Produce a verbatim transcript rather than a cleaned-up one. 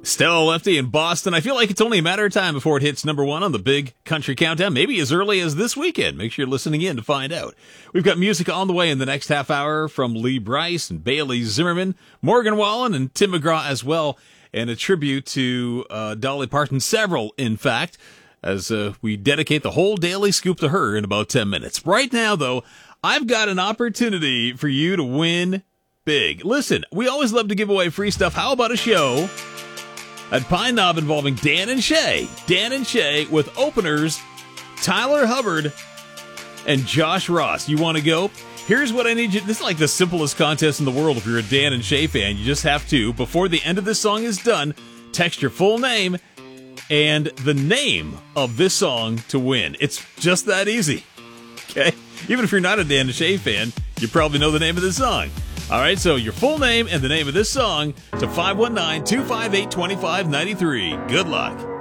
Stella Lefty in Boston. I feel like it's only a matter of time before it hits number one on the big country countdown, maybe as early as this weekend. Make sure you're listening in to find out. We've got music on the way in the next half hour from Lee Brice and Bailey Zimmerman, Morgan Wallen, and Tim McGraw as well, and a tribute to uh, Dolly Parton, several, in fact, as uh, we dedicate the whole Daily Scoop to her in about ten minutes. Right now, though, I've got an opportunity for you to win big. Listen, we always love to give away free stuff. How about a show at Pine Knob involving Dan and Shay? Dan and Shay with openers Tyler Hubbard and Josh Ross. You want to go? Here's what I need you. This is like the simplest contest in the world if you're a Dan and Shay fan. You just have to, before the end of this song is done, text your full name and the name of this song to win. It's just that easy. Okay? Even if you're not a Dan and Shay fan, you probably know the name of this song. All right, so your full name and the name of this song to five one nine, two five eight, two five nine three. Good luck.